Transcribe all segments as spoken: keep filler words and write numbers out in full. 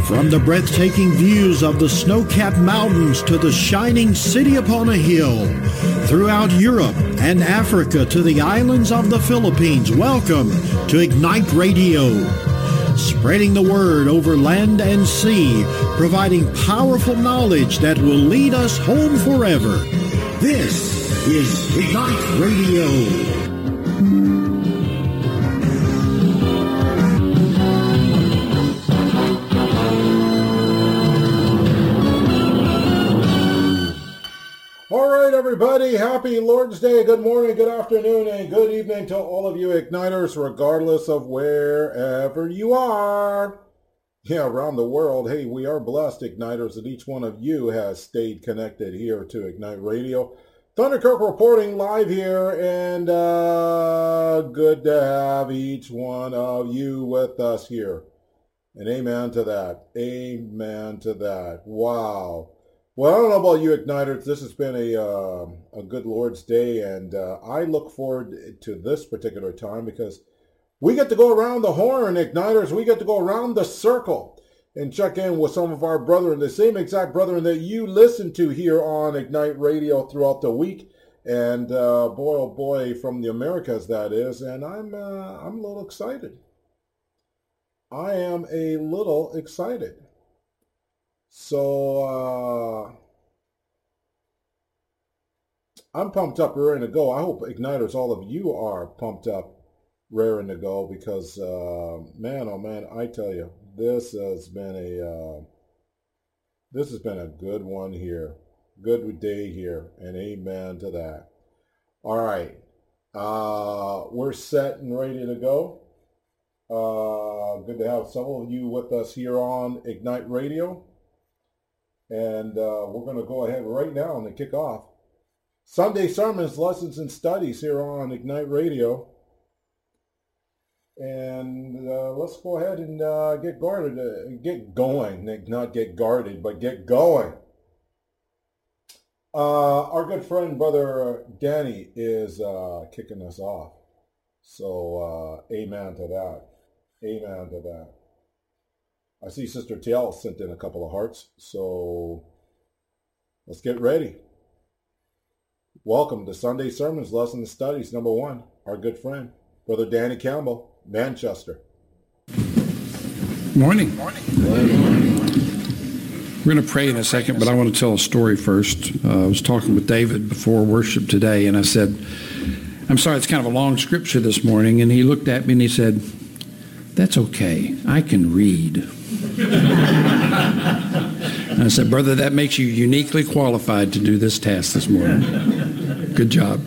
From the breathtaking views of the snow-capped mountains to the shining city upon a hill, throughout Europe and Africa to the islands of the Philippines, welcome to Ignite Radio. Spreading the word over land and sea, providing powerful knowledge that will lead us home forever. This is Ignite Radio. Everybody, happy Lord's Day. Good morning, good afternoon, and good evening to all of you Igniters, regardless of wherever you are. Yeah, around the world. Hey, we are blessed, Igniters, that each one of you has stayed connected here to Ignite Radio. Thunderkirk reporting live here, and uh, good to have each one of you with us here. And amen to that. Amen to that. Wow. Well, I don't know about you Igniters, this has been a uh, a good Lord's Day, and uh, I look forward to this particular time because we get to go around the horn, Igniters. We get to go around the circle and check in with some of our brethren, the same exact brethren that you listen to here on Ignite Radio throughout the week. And uh, boy, oh boy, from the Americas that is, and I'm uh, I'm a little excited. I am a little excited. So, uh, I'm pumped up, raring to go. I hope Igniters, all of you are pumped up, raring to go, because, uh, man, oh man, I tell you, this has been a, uh, this has been a good one here. Good day here, and amen to that. All right, uh, we're set and ready to go. Uh, good to have some of you with us here on Ignite Radio. And uh, we're going to go ahead right now and kick off Sunday Sermons, Lessons, and Studies here on Ignite Radio. And uh, let's go ahead and uh, get guarded, uh, get going, not get guarded, but get going. Uh, our good friend, Brother Danny, is uh, kicking us off. So uh, amen to that. Amen to that. I see Sister Tiel sent in a couple of hearts, so let's get ready. Welcome to Sunday Sermons, Lessons, and Studies, number one, our good friend, Brother Danny Campbell, Manchester. Morning. Morning. Morning. We're going to pray in a second, but I want to tell a story first. Uh, I was talking with David before worship today, and I said, I'm sorry, it's kind of a long scripture this morning, and he looked at me and he said, that's okay, I can read. And I said, brother, that makes you uniquely qualified to do this task this morning. Good job.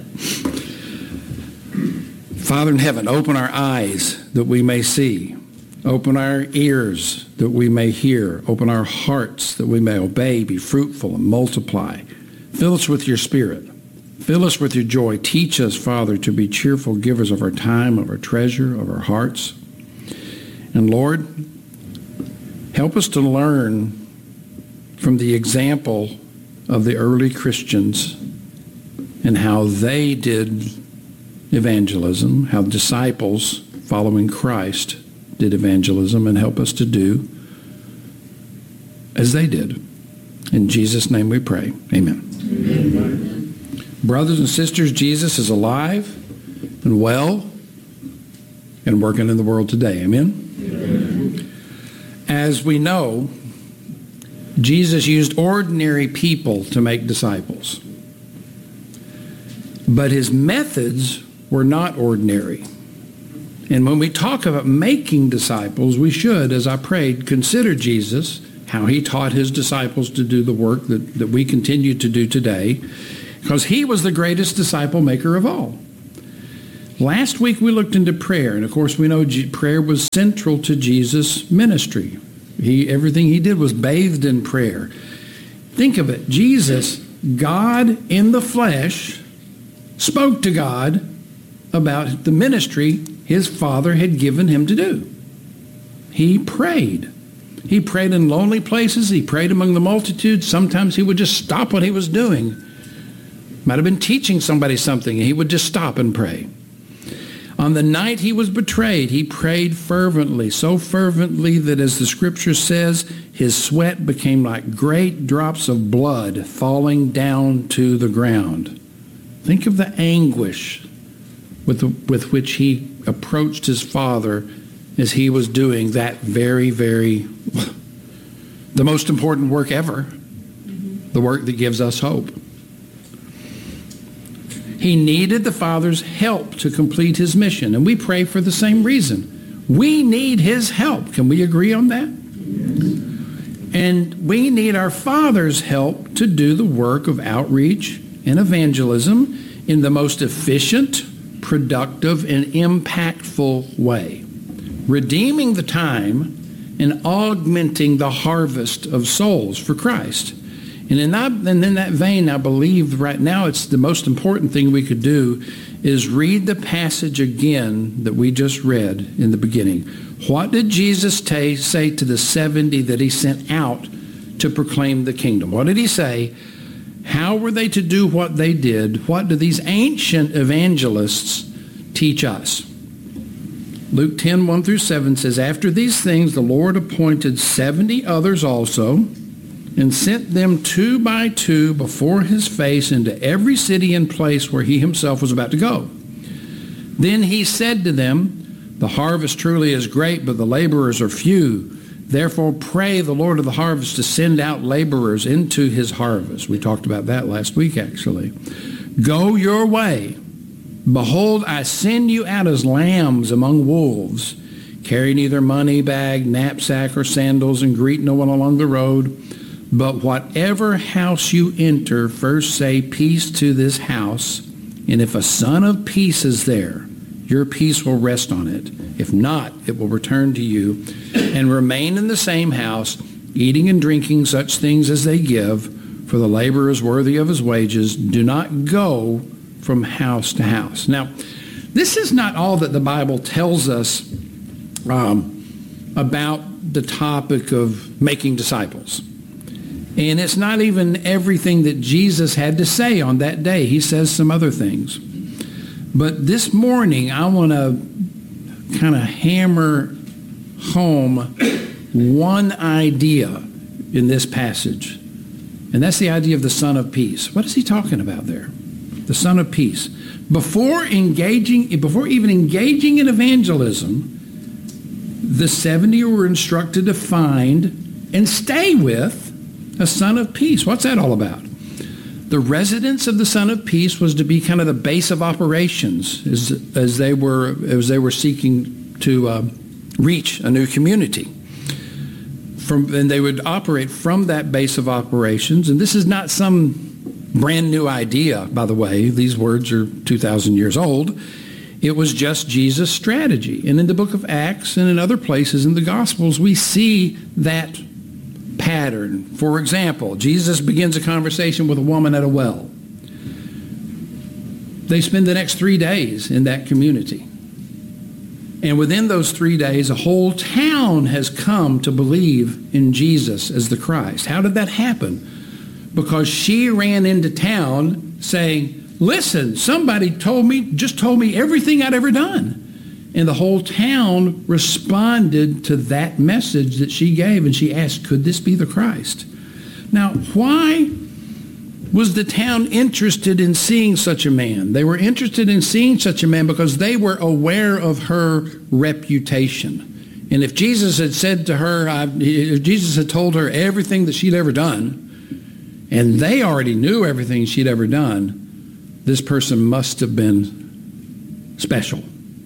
Father in heaven, open our eyes that we may see. Open our ears that we may hear. Open our hearts that we may obey, be fruitful, and multiply. Fill us with your spirit. Fill us with your joy. Teach us, Father, to be cheerful givers of our time, of our treasure, of our hearts. And Lord, help us to learn from the example of the early Christians and how they did evangelism, how disciples following Christ did evangelism, and help us to do as they did. In Jesus' name we pray. Amen. Amen. Brothers and sisters, Jesus is alive and well and working in the world today. Amen? Amen. As we know, Jesus used ordinary people to make disciples. But his methods were not ordinary. And when we talk about making disciples, we should, as I prayed, consider Jesus, how he taught his disciples to do the work that, that we continue to do today, because he was the greatest disciple maker of all. Last week we looked into prayer, and of course we know G- prayer was central to Jesus' ministry. He, everything he did was bathed in prayer. Think of it. Jesus, God in the flesh, spoke to God about the ministry his Father had given him to do. He prayed. He prayed in lonely places. He prayed among the multitudes. Sometimes he would just stop what he was doing. Might have been teaching somebody something, and he would just stop and pray. On the night he was betrayed, he prayed fervently, so fervently that, as the scripture says, his sweat became like great drops of blood falling down to the ground. Think of the anguish with, the, with which he approached his Father as he was doing that very, very, the most important work ever, the work that gives us hope. He needed the Father's help to complete his mission, and we pray for the same reason. We need his help. Can we agree on that? Yes. And we need our Father's help to do the work of outreach and evangelism in the most efficient, productive, and impactful way, redeeming the time and augmenting the harvest of souls for Christ. And in that, and in that vein, I believe right now it's the most important thing we could do is read the passage again that we just read in the beginning. What did Jesus t- say to the seventy that he sent out to proclaim the kingdom? What did he say? How were they to do what they did? What do these ancient evangelists teach us? Luke ten, one through seven says, after these things the Lord appointed seventy others also, and sent them two by two before his face into every city and place where he himself was about to go. Then he said to them, the harvest truly is great, but the laborers are few. Therefore pray the Lord of the harvest to send out laborers into his harvest. We talked about that last week, actually. Go your way. Behold, I send you out as lambs among wolves. Carry neither money bag, knapsack, or sandals, and greet no one along the road. But whatever house you enter, first say, peace to this house. And if a son of peace is there, your peace will rest on it. If not, it will return to you. And remain in the same house, eating and drinking such things as they give, for the laborer is worthy of his wages. Do not go from house to house. Now, this is not all that the Bible tells us um, about the topic of making disciples. And it's not even everything that Jesus had to say on that day. He says some other things. But this morning, I want to kind of hammer home one idea in this passage. And that's the idea of the Son of Peace. What is he talking about there? The Son of Peace. Before engaging, before even engaging in evangelism, the seventy were instructed to find and stay with a son of peace. What's that all about? The residence of the Son of Peace was to be kind of the base of operations as, as they were as they were seeking to uh, reach a new community. From, and they would operate from that base of operations. And this is not some brand new idea, by the way. These words are two thousand years old. It was just Jesus' strategy. And in the book of Acts and in other places in the Gospels, we see that pattern. For example, Jesus begins a conversation with a woman at a well. They spend the next three days in that community. And within those three days, a whole town has come to believe in Jesus as the Christ. How did that happen? Because she ran into town saying, listen, somebody told me, just told me everything I'd ever done. And the whole town responded to that message that she gave, and she asked, could this be the Christ? Now, why was the town interested in seeing such a man? They were interested in seeing such a man because they were aware of her reputation. And if Jesus had said to her, if Jesus had told her everything that she'd ever done, and they already knew everything she'd ever done, this person must have been special.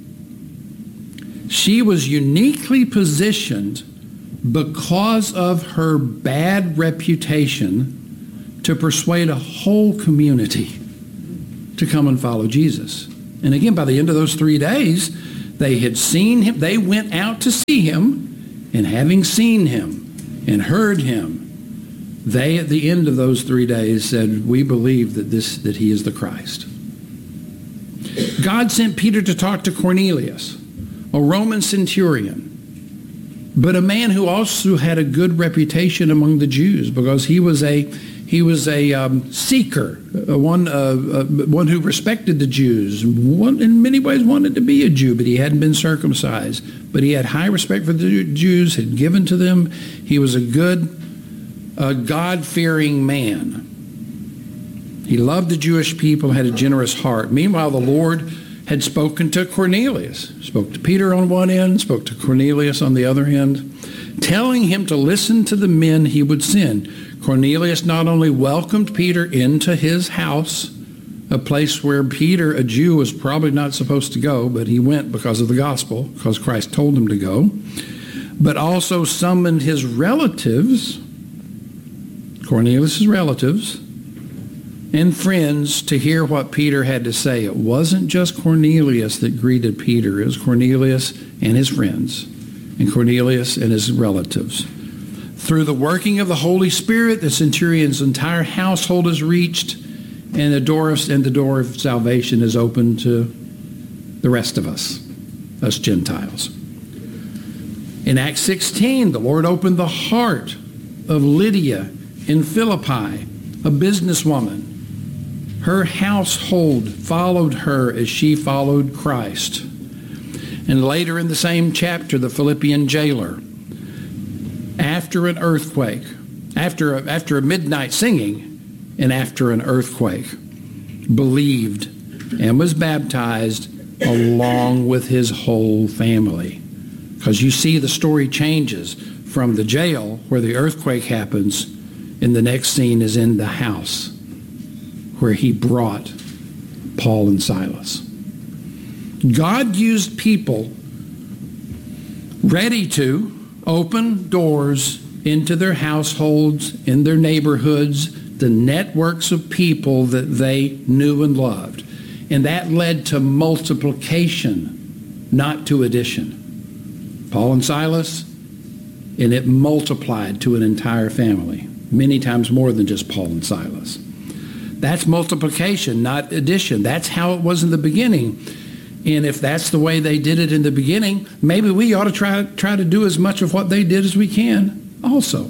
She was uniquely positioned because of her bad reputation to persuade a whole community to come and follow Jesus. And again, by the end of those three days, they had seen him. They went out to see him, and having seen him and heard him, they at the end of those three days said, we believe that this that he is the Christ. God sent Peter to talk to Cornelius, a Roman centurion, but a man who also had a good reputation among the Jews because he was a He was a um, seeker, uh, one, uh, uh, one who respected the Jews, one, in many ways wanted to be a Jew, but he hadn't been circumcised. But he had high respect for the Jews, had given to them. He was a good, uh, God-fearing man. He loved the Jewish people, had a generous heart. Meanwhile, the Lord had spoken to Cornelius, spoke to Peter on one end, spoke to Cornelius on the other end, telling him to listen to the men he would send. Cornelius not only welcomed Peter into his house, a place where Peter, a Jew, was probably not supposed to go, but he went because of the gospel, because Christ told him to go, but also summoned his relatives, Cornelius' relatives, and friends to hear what Peter had to say. It wasn't just Cornelius that greeted Peter. It was Cornelius and his friends, and Cornelius and his relatives. Through the working of the Holy Spirit, the centurion's entire household is reached, and the door of, and the door of salvation is open to the rest of us, us Gentiles. In Acts sixteen, the Lord opened the heart of Lydia in Philippi, a businesswoman. Her household followed her as she followed Christ. And later in the same chapter, the Philippian jailer, after an earthquake, after a, after a midnight singing, and after an earthquake, believed and was baptized along with his whole family. Because you see the story changes from the jail where the earthquake happens, and the next scene is in the house where he brought Paul and Silas. God used people ready to open doors into their households, in their neighborhoods, the networks of people that they knew and loved. And that led to multiplication, not to addition. Paul and Silas, and it multiplied to an entire family, many times more than just Paul and Silas. That's multiplication, not addition. That's how it was in the beginning. And if that's the way they did it in the beginning, maybe we ought to try, try to do as much of what they did as we can also.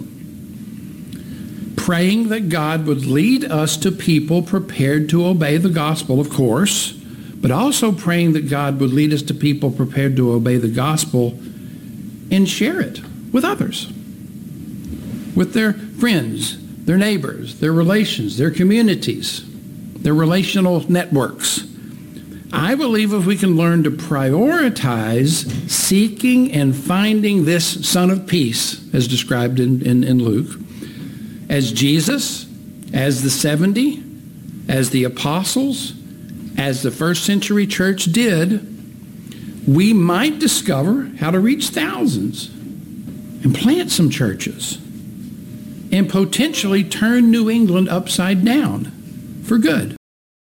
Praying that God would lead us to people prepared to obey the gospel, of course, but also praying that God would lead us to people prepared to obey the gospel and share it with others, with their friends, their neighbors, their relations, their communities, their relational networks. I believe if we can learn to prioritize seeking and finding this Son of Peace, as described in, in, in Luke, as Jesus, as the seventy, as the apostles, as the first century church did, we might discover how to reach thousands and plant some churches and potentially turn New England upside down for good.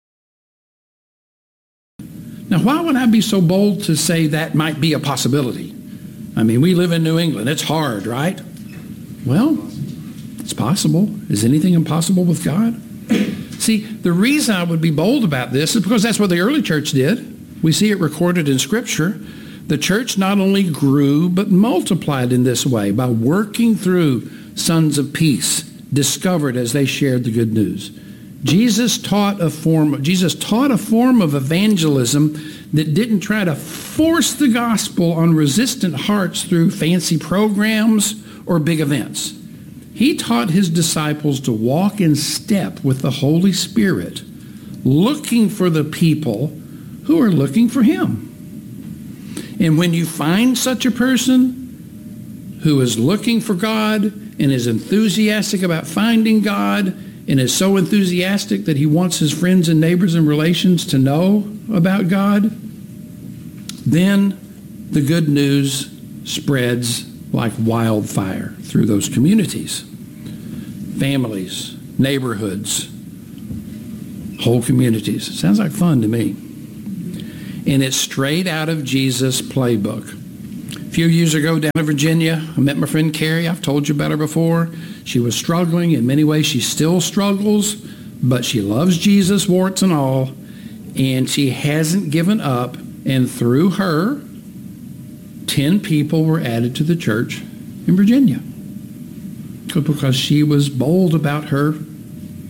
Now, why would I be so bold to say that might be a possibility? I mean, we live in New England. It's hard, right? Well, it's possible. Is anything impossible with God? See, the reason I would be bold about this is because that's what the early church did. We see it recorded in Scripture. The church not only grew, but multiplied in this way by working through sons of peace discovered as they shared the good news. Jesus taught a form, Jesus taught a form of evangelism that didn't try to force the gospel on resistant hearts through fancy programs or big events. He taught his disciples to walk in step with the Holy Spirit, looking for the people who are looking for him. And when you find such a person who is looking for God and is enthusiastic about finding God and is so enthusiastic that he wants his friends and neighbors and relations to know about God, then the good news spreads like wildfire through those communities, families, neighborhoods, whole communities. Sounds like fun to me. And it's straight out of Jesus' playbook. A few years ago down in Virginia, I met my friend Carrie. I've told you about her before. She was struggling. In many ways, she still struggles, but she loves Jesus, warts and all, and she hasn't given up. And through her, ten people were added to the church in Virginia because she was bold about her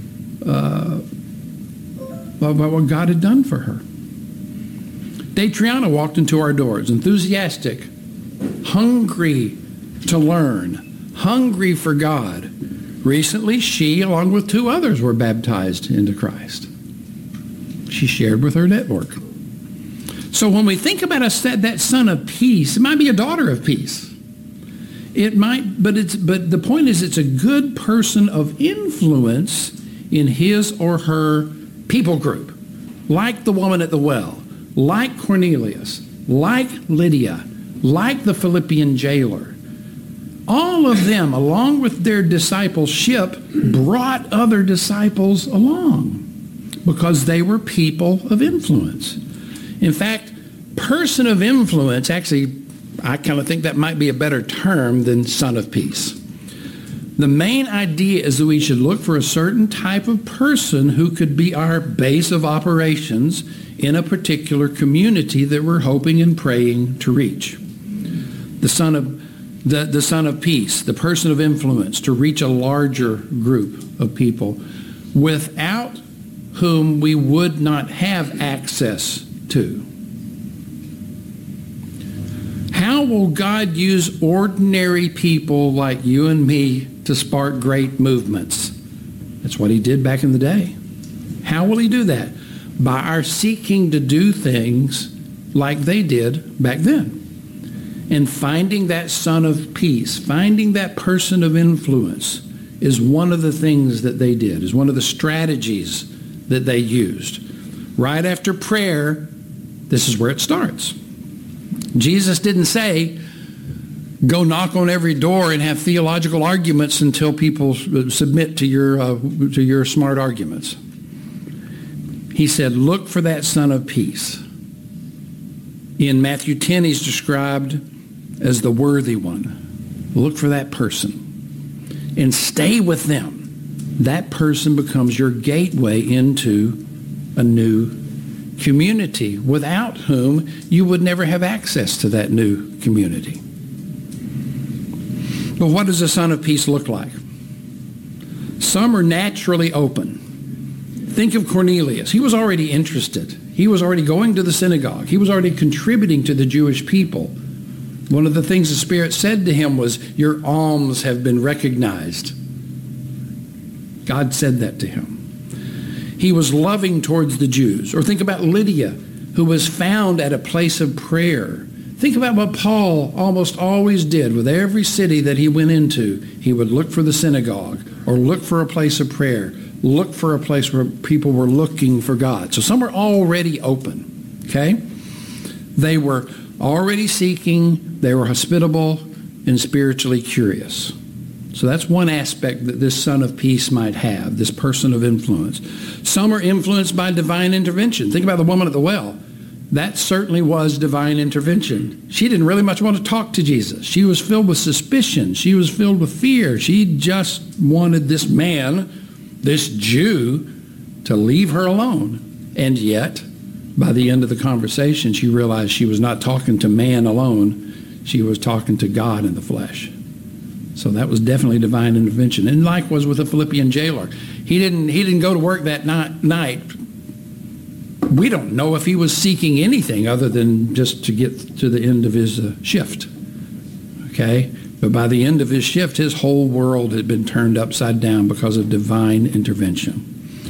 uh, about what God had done for her. Detriana walked into our doors, enthusiastic, hungry to learn, hungry for God. Recently, she, along with two others, were baptized into Christ. She shared with her network. So when we think about a, that son of peace, it might be a daughter of peace. It might, but it's but the point is, it's a good person of influence in his or her people group, like the woman at the well, like Cornelius, like Lydia, like the Philippian jailer. All of them, along with their discipleship, brought other disciples along because they were people of influence. In fact, person of influence, actually, I kind of think that might be a better term than son of peace. The main idea is that we should look for a certain type of person who could be our base of operations in a particular community that we're hoping and praying to reach. The son of the, the son of peace, the person of influence, to reach a larger group of people without whom we would not have access to. How will God use ordinary people like you and me to spark great movements? That's what he did back in the day. How will he do that? By our seeking to do things like they did back then. And finding that son of peace, finding that person of influence is one of the things that they did, is one of the strategies that they used. Right after prayer, this is where it starts. Jesus didn't say, go knock on every door and have theological arguments until people submit to your uh, to your smart arguments. He said, look for that son of peace. In Matthew ten, he's described as the worthy one. Look for that person and stay with them. That person becomes your gateway into a new community, without whom you would never have access to that new community. But what does a son of peace look like? Some are naturally open. Think of Cornelius. He was already interested. He was already going to the synagogue. He was already contributing to the Jewish people. One of the things the Spirit said to him was, your alms have been recognized. God said that to him. He was loving towards the Jews. Or think about Lydia, who was found at a place of prayer. Think about what Paul almost always did with every city that he went into. He would look for the synagogue or look for a place of prayer, look for a place where people were looking for God. So some were already open, okay? They were already seeking, they were hospitable and spiritually curious. So that's one aspect that this son of peace might have, this person of influence. Some are influenced by divine intervention. Think about the woman at the well. That certainly was divine intervention. She didn't really much want to talk to Jesus. She was filled with suspicion. She was filled with fear. She just wanted this man, this Jew, to leave her alone. And yet, by the end of the conversation, she realized she was not talking to man alone. She was talking to God in the flesh. So that was definitely divine intervention. And likewise with the Philippian jailer. He didn't, he didn't go to work that night, night. We don't know if he was seeking anything other than just to get to the end of his uh, shift. Okay? But by the end of his shift, his whole world had been turned upside down because of divine intervention.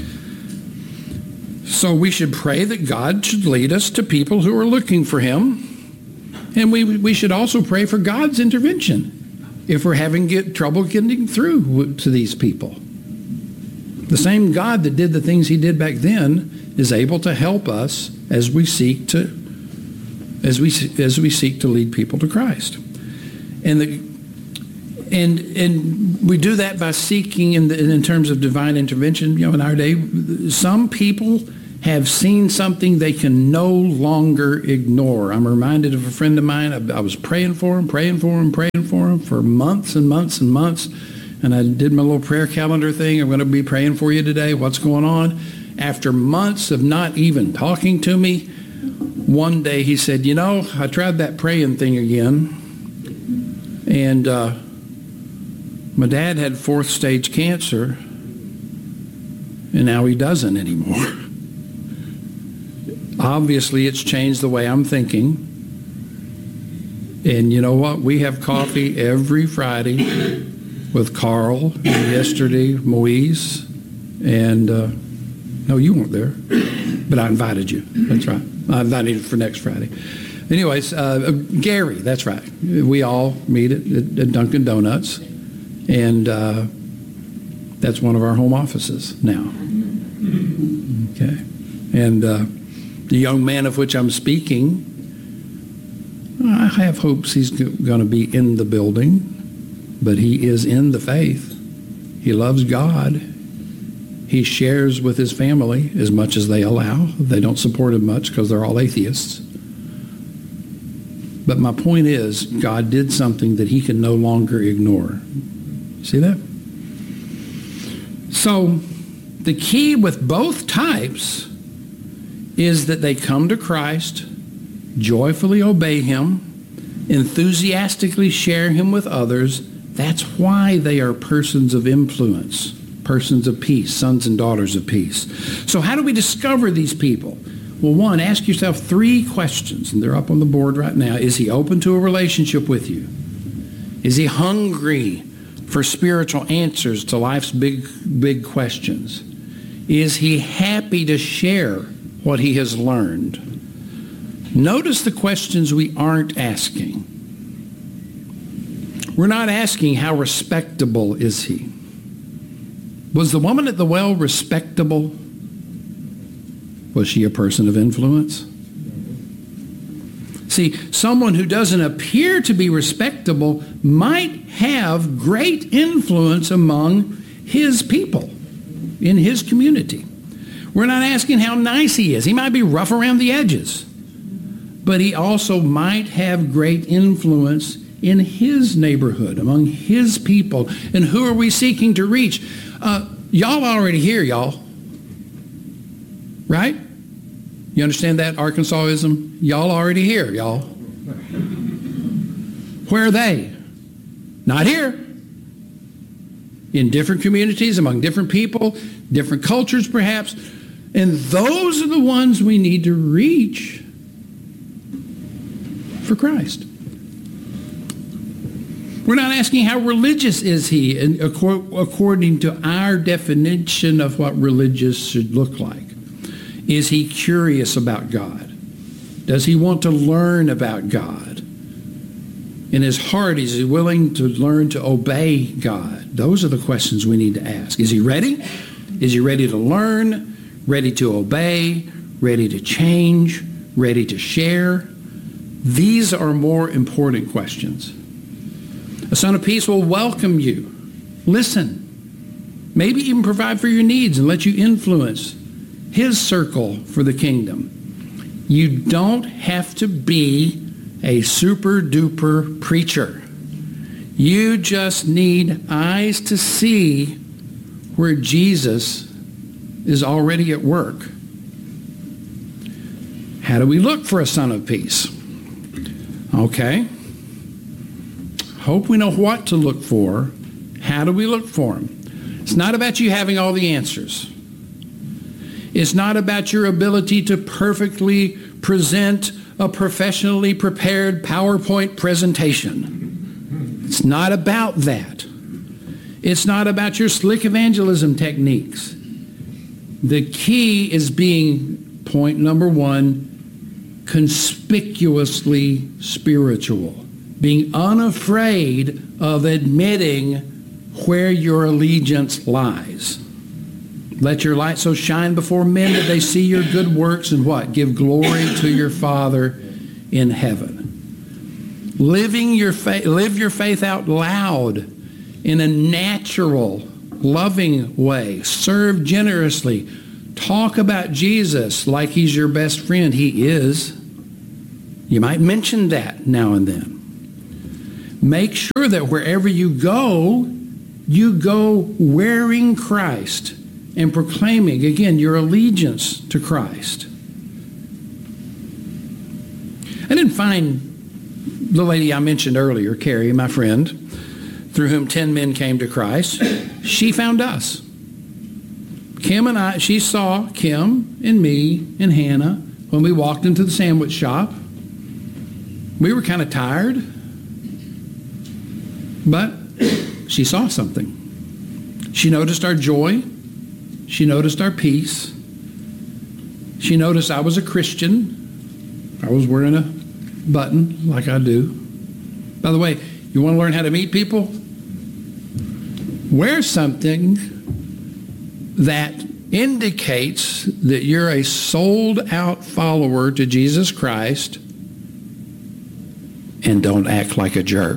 So we should pray that God should lead us to people who are looking for him. And we, we should also pray for God's intervention if we're having get, trouble getting through to these people. The same God that did the things he did back then is able to help us as we seek to as we as we seek to lead people to Christ. And the and and we do that by seeking in the, in terms of divine intervention. You know, in our day, some people have seen something they can no longer ignore. I'm reminded of a friend of mine. I, I was praying for him, praying for him, praying for him for months and months and months. And I did my little prayer calendar thing. I'm going to be praying for you today. What's going on? After months of not even talking to me, one day he said, you know, I tried that praying thing again. And uh, my dad had fourth stage cancer. and now he doesn't anymore. Obviously, it's changed the way I'm thinking. And you know what? We have coffee every Friday with Carl, and yesterday, Moise, and uh, no, you weren't there, but I invited you. That's right. I invited you for next Friday. Anyways, uh, Gary, that's right. We all meet at, at Dunkin' Donuts, and uh, that's one of our home offices now. Okay. And uh, the young man of which I'm speaking, I have hopes he's going to be in the building, but he is in the faith. He loves God. He shares with his family as much as they allow. They don't support him much because they're all atheists. But my point is, God did something that he can no longer ignore. See that? So the key with both types is that they come to Christ, joyfully obey him, enthusiastically share him with others. That's why they are persons of influence, persons of peace, sons and daughters of peace. So how do we discover these people? Well, one, ask yourself three questions, and they're up on the board right now. Is he open to a relationship with you? Is he hungry for spiritual answers to life's big, big questions? Is he happy to share what he has learned? Notice the questions we aren't asking. We're not asking how respectable is he. Was the woman at the well respectable? Was she a person of influence? See, someone who doesn't appear to be respectable might have great influence among his people, in his community. We're not asking how nice he is. He might be rough around the edges, but he also might have great influence in his neighborhood, among his people. And who are we seeking to reach? Uh, y'all already here, y'all. Right? You understand that Arkansasism? Y'all already here, y'all. Where are they? Not here. In different communities, among different people, different cultures perhaps. And those are the ones we need to reach for Christ. We're not asking how religious is he according to our definition of what religious should look like. Is he curious about God? Does he want to learn about God? In his heart, is he willing to learn to obey God? Those are the questions we need to ask. Is he ready? Is he ready to learn, ready to obey, ready to change, ready to share? These are more important questions. A son of peace will welcome you, listen, maybe even provide for your needs and let you influence his circle for the kingdom. You don't have to be a super duper preacher. You just need eyes to see where Jesus is already at work. How do we look for a son of peace? Okay. Hope we know what to look for. How do we look for him? It's not about you having all the answers. It's not about your ability to perfectly present a professionally prepared PowerPoint presentation. It's not about that. It's not about your slick evangelism techniques. The key is being, point number one, conspicuously spiritual. Being unafraid of admitting where your allegiance lies. Let your light so shine before men that they see your good works and what? Give glory to your Father in heaven. Living your faith, live your faith out loud in a natural, loving way. Serve generously. Talk about Jesus like he's your best friend. He is. You might mention that now and then. Make sure that wherever you go, you go wearing Christ and proclaiming, again, your allegiance to Christ. I didn't find the lady I mentioned earlier, Carrie, my friend, through whom ten men came to Christ. She found us. Kim and I, she saw Kim and me and Hannah when we walked into the sandwich shop. We were kind of tired, but she saw something. She noticed our joy. She noticed our peace. She noticed I was a Christian. I was wearing a button like I do. By the way, you want to learn how to meet people? Wear something that indicates that you're a sold-out follower to Jesus Christ, and don't act like a jerk.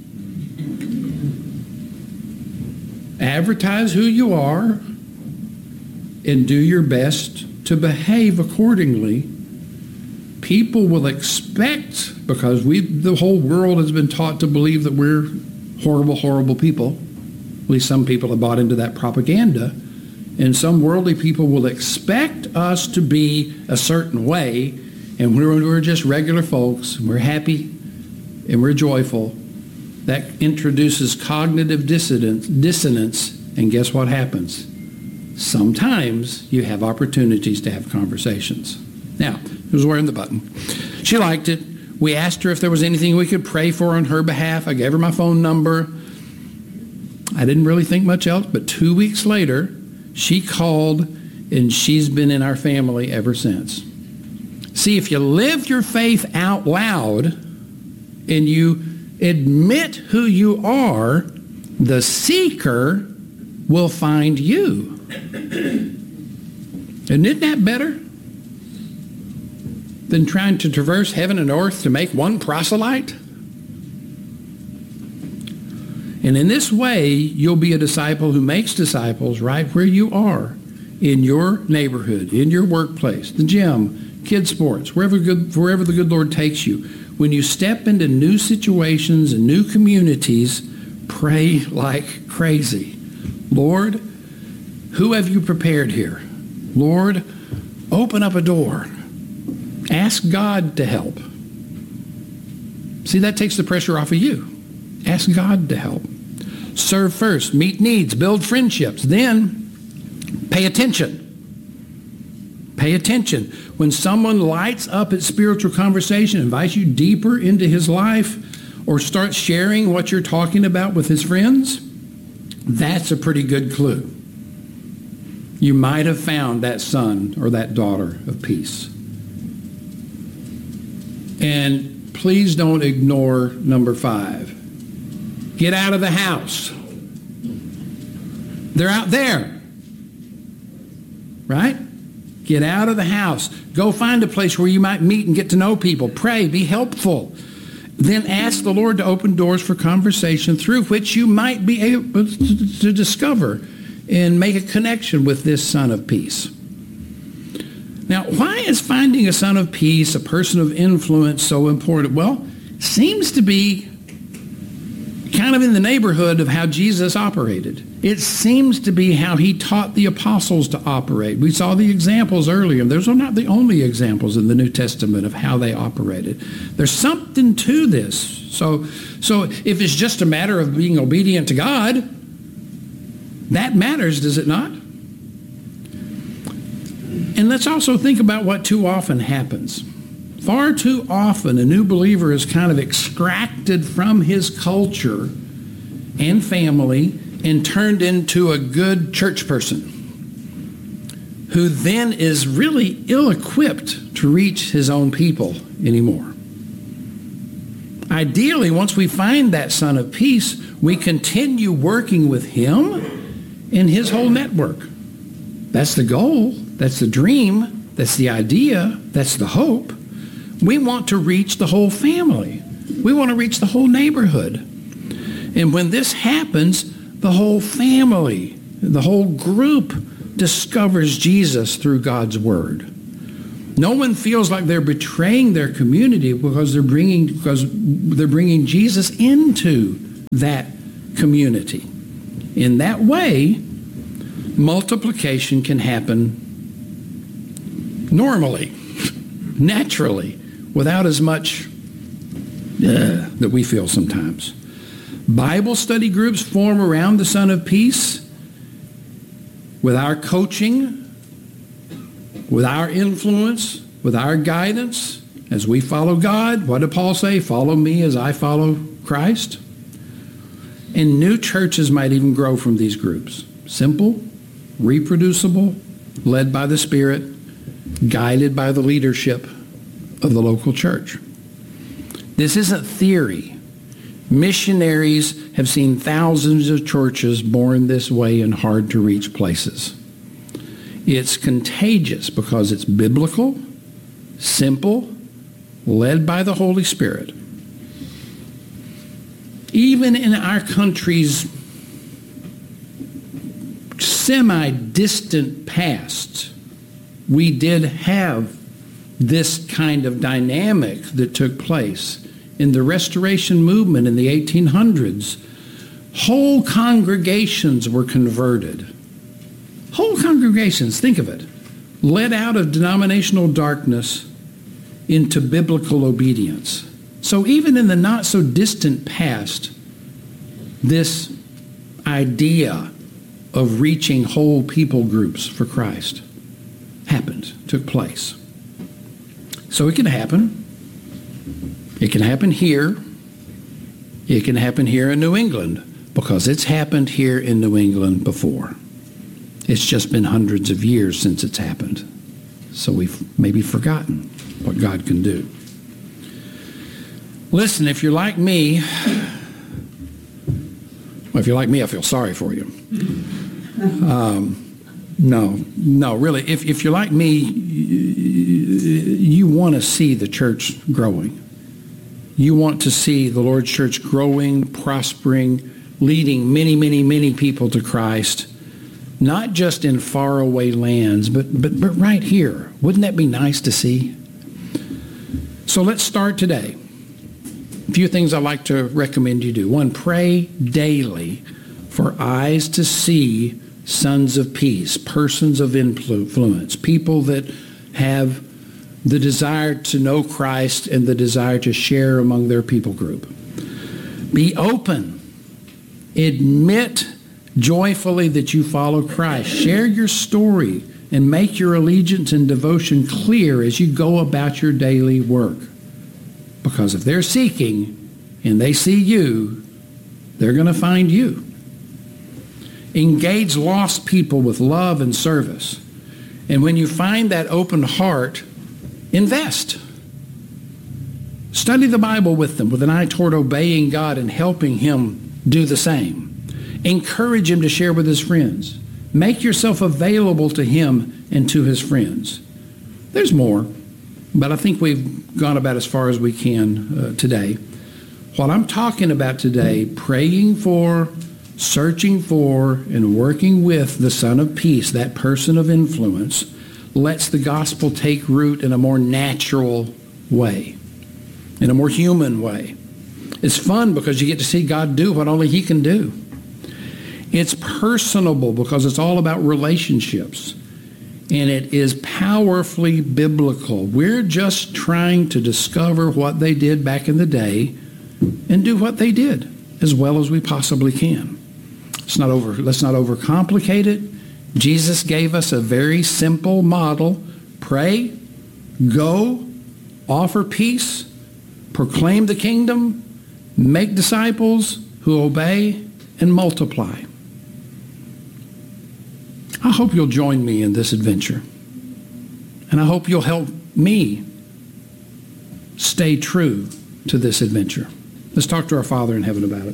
Advertise who you are and do your best to behave accordingly. People will expect, because we, the whole world has been taught to believe that we're horrible, horrible people. At least some people have bought into that propaganda. And some worldly people will expect us to be a certain way, and we're, we're just regular folks, and we're happy, and we're joyful. That introduces cognitive dissonance, dissonance, and guess what happens? Sometimes you have opportunities to have conversations. Now, who was wearing the button? She liked it. We asked her if there was anything we could pray for on her behalf. I gave her my phone number. I didn't really think much else, but two weeks later, she called, and she's been in our family ever since. See, if you live your faith out loud and you admit who you are, the seeker will find you. And isn't that better than trying to traverse heaven and earth to make one proselyte? And in this way, you'll be a disciple who makes disciples right where you are, in your neighborhood, in your workplace, the gym, kids' sports, wherever, good, wherever the good Lord takes you. When you step into new situations and new communities, pray like crazy. Lord, who have you prepared here? Lord, open up a door. Ask God to help. See, that takes the pressure off of you. Ask God to help. Serve first, meet needs, build friendships. Then pay attention. Pay attention. When someone lights up at spiritual conversation, invites you deeper into his life, or starts sharing what you're talking about with his friends, that's a pretty good clue. You might have found that son or that daughter of peace. And please don't ignore number five. Get out of the house. They're out there. Right? Get out of the house. Go find a place where you might meet and get to know people. Pray. Be helpful. Then ask the Lord to open doors for conversation through which you might be able to discover and make a connection with this son of peace. Now, why is finding a son of peace, a person of influence, so important? Well, seems to be kind of in the neighborhood of how Jesus operated. It seems to be how he taught the apostles to operate. We saw the examples earlier. Those are not the only examples in the New Testament of how they operated. There's something to this. So, so if it's just a matter of being obedient to God, that matters, does it not? And let's also think about what too often happens. Far too often, a new believer is kind of extracted from his culture and family and turned into a good church person who then is really ill-equipped to reach his own people anymore. Ideally, once we find that son of peace, we continue working with him and his whole network. That's the goal. That's the dream. That's the idea. That's the hope. We want to reach the whole family. We want to reach the whole neighborhood. And when this happens, the whole family, the whole group discovers Jesus through God's word. No one feels like they're betraying their community because they're bringing, because they're bringing Jesus into that community. In that way, multiplication can happen normally, naturally, without as much uh, that we feel sometimes. Bible study groups form around the Son of Peace, with our coaching, with our influence, with our guidance, as we follow God. What did Paul say? Follow me as I follow Christ. And new churches might even grow from these groups. Simple, reproducible, led by the Spirit, guided by the leadership of the local church. This isn't theory. Missionaries have seen thousands of churches born this way in hard-to-reach places. It's contagious because it's biblical, simple, led by the Holy Spirit. Even in our country's semi-distant past, we did have this kind of dynamic that took place. In the Restoration movement in the eighteen hundreds, whole congregations were converted. Whole congregations, think of it, led out of denominational darkness into biblical obedience. So even in the not so distant past, this idea of reaching whole people groups for Christ happened, took place. So it can happen. It can happen here. It can happen here in New England because it's happened here in New England before. It's just been hundreds of years since it's happened. So we've maybe forgotten what God can do. Listen, if you're like me, well, if you're like me, I feel sorry for you. Um, no, no, really, if, if you're like me, you want to see the church growing. You want to see the Lord's church growing, prospering, leading many, many, many people to Christ, not just in faraway lands, but, but, but right here. Wouldn't that be nice to see? So let's start today. A few things I'd like to recommend you do. One, pray daily for eyes to see sons of peace, persons of influence, people that have the desire to know Christ and the desire to share among their people group. Be open. Admit joyfully that you follow Christ. Share your story and make your allegiance and devotion clear as you go about your daily work. Because if they're seeking and they see you, they're going to find you. Engage lost people with love and service. And when you find that open heart, invest. Study the Bible with them with an eye toward obeying God and helping him do the same. Encourage him to share with his friends. Make yourself available to him and to his friends. There's more, but I think we've gone about as far as we can uh, today. What I'm talking about today, praying for, searching for, and working with the Son of Peace, that person of influence, lets the gospel take root in a more natural way, in a more human way. It's fun because you get to see God do what only he can do. It's personable because it's all about relationships. And it is powerfully biblical. We're just trying to discover what they did back in the day and do what they did as well as we possibly can. It's not over, let's not overcomplicate it. Jesus gave us a very simple model. Pray, go, offer peace, proclaim the kingdom, make disciples who obey and multiply. I hope you'll join me in this adventure. And I hope you'll help me stay true to this adventure. Let's talk to our Father in heaven about it.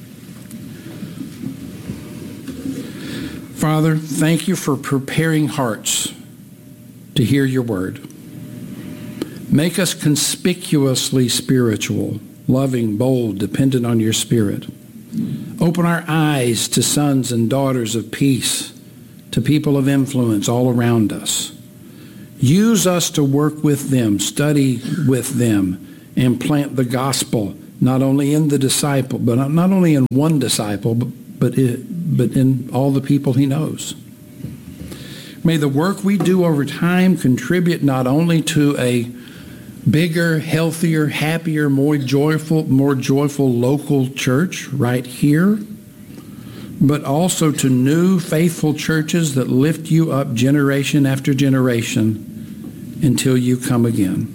Father, thank you for preparing hearts to hear your word. Make us conspicuously spiritual, loving, bold, dependent on your Spirit. Open our eyes to sons and daughters of peace, to people of influence all around us. Use us to work with them, study with them, and plant the gospel, not only in the disciple, but not only in one disciple, but, but, it, but in all the people he knows. May the work we do over time contribute not only to a bigger, healthier, happier, more joyful, more joyful local church right here, but also to new faithful churches that lift you up generation after generation until you come again.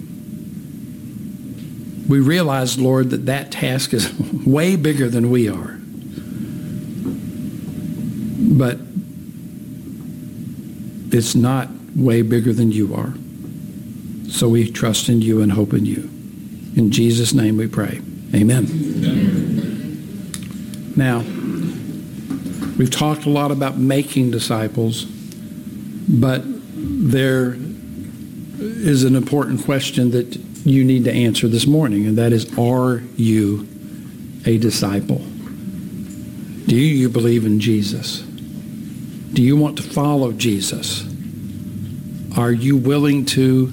We realize, Lord, that that task is way bigger than we are. But it's not way bigger than you are. So we trust in you and hope in you. In Jesus' name we pray. Amen. Amen. Now, we've talked a lot about making disciples, but there is an important question that you need to answer this morning, and that is, are you a disciple? Do you believe in Jesus? Do you want to follow Jesus? Are you willing to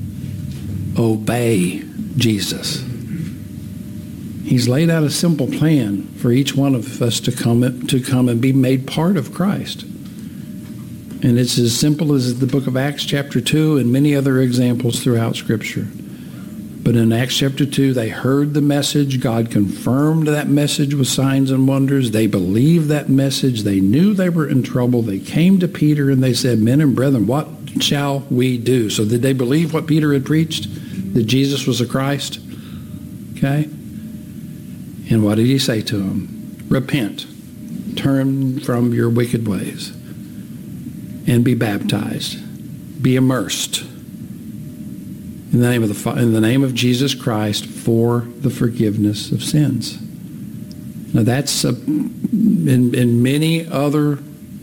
obey Jesus? He's laid out a simple plan for each one of us to come to come and be made part of Christ. And it's as simple as the book of Acts chapter two and many other examples throughout Scripture. But in Acts chapter two, they heard the message. God confirmed that message with signs and wonders. They believed that message. They knew they were in trouble. They came to Peter and they said, men and brethren, what shall we do? So did they believe what Peter had preached? That Jesus was the Christ? Okay? And what did he say to them? Repent. Turn from your wicked ways. And be baptized. Be immersed. In the name of the in the name of Jesus Christ for the forgiveness of sins. Now that's a, in in many other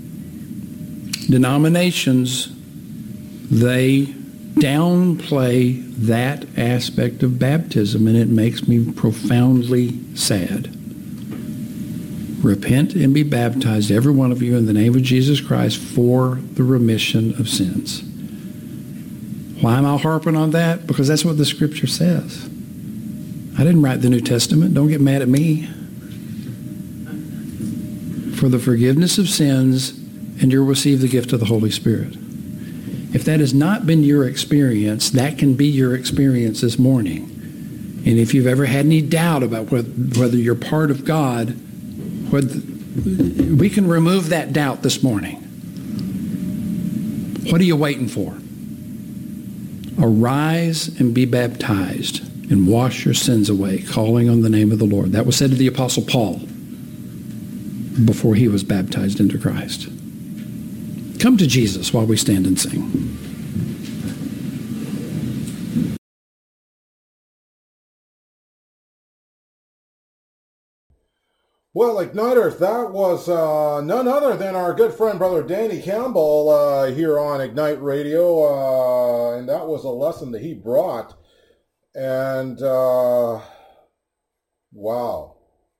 denominations, they downplay that aspect of baptism, and it makes me profoundly sad. Repent and be baptized, every one of you, in the name of Jesus Christ for the remission of sins. Why am I harping on that? Because that's what the Scripture says. I didn't write the New Testament. Don't get mad at me. For the forgiveness of sins, and you'll receive the gift of the Holy Spirit. If that has not been your experience, that can be your experience this morning. And if you've ever had any doubt about whether, whether you're part of God, whether, we can remove that doubt this morning. What are you waiting for? Arise and be baptized and wash your sins away, calling on the name of the Lord. That was said to the Apostle Paul before he was baptized into Christ. Come to Jesus while we stand and sing. Well, Igniters, that was uh, none other than our good friend, Brother Danny Campbell, uh, here on Ignite Radio, uh, and that was a lesson that he brought, and uh, wow.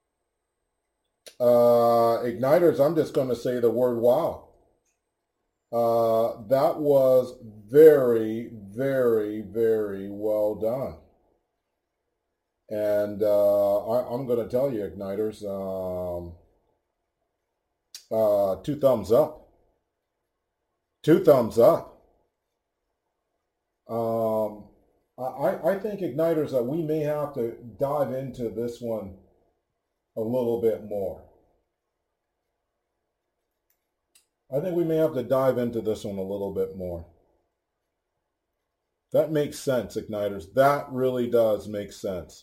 Uh, Igniters, I'm just going to say the word wow. Uh, that was very, very, very well done. And uh, I, I'm going to tell you, Igniters, um, uh, two thumbs up. Two thumbs up. Um, I, I think, Igniters, that we may have to dive into this one a little bit more. I think we may have to dive into this one a little bit more. That makes sense, Igniters. That really does make sense.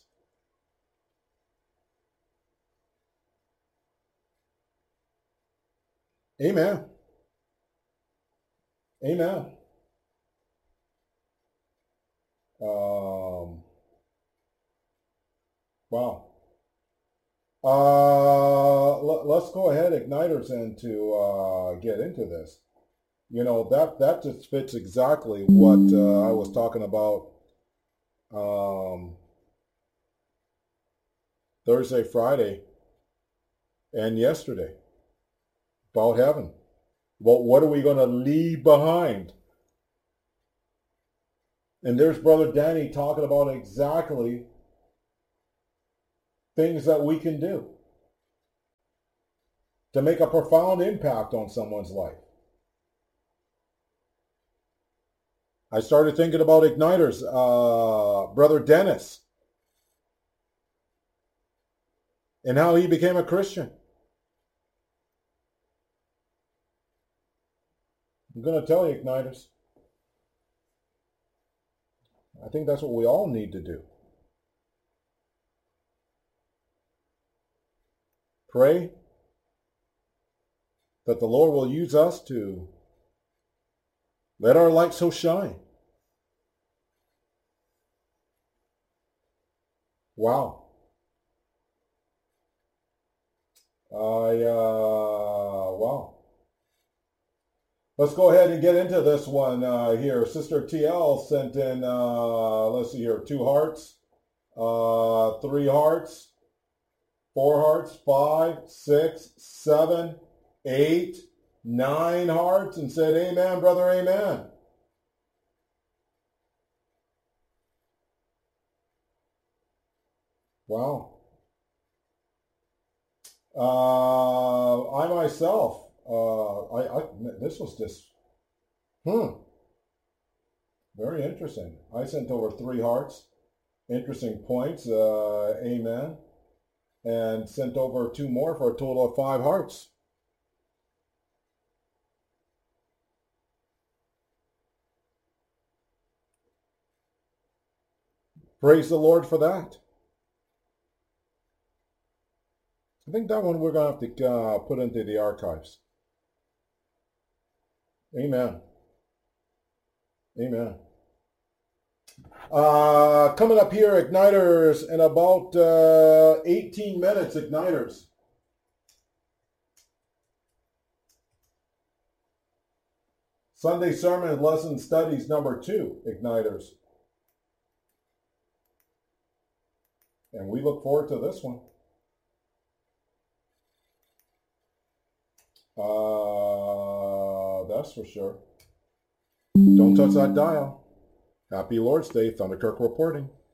Amen. Amen. Um, wow. Uh, let, let's go ahead, Igniters, and to uh, get into this. You know, that, that just fits exactly what uh, I was talking about um, Thursday, Friday, and yesterday. About heaven. Well, what are we going to leave behind? And there's Brother Danny talking about exactly things that we can do to make a profound impact on someone's life. I started thinking about Igniters, uh, Brother Dennis, and how he became a Christian. I'm going to tell you, Igniters. I think that's what we all need to do. Pray that the Lord will use us to let our light so shine. Wow. I, uh, wow. Let's go ahead and get into this one uh, here. Sister T L sent in, uh, let's see here, two hearts, uh, three hearts, four hearts, five, six, seven, eight, nine hearts, and said, amen, brother, amen. Wow. Uh, I myself, uh, I, I, this was just, hmm, very interesting. I sent over three hearts, interesting points, uh, amen, and sent over two more for a total of five hearts. Praise the Lord for that. I think that one we're going to have to uh, put into the archives. Amen. Amen. Uh, coming up here, Igniters, in about uh, eighteen minutes, Igniters. Sunday Sermon Lesson Studies number two, Igniters. And we look forward to this one. Uh, that's for sure. Don't touch that dial. Happy Lord's Day, Thunderkirk reporting.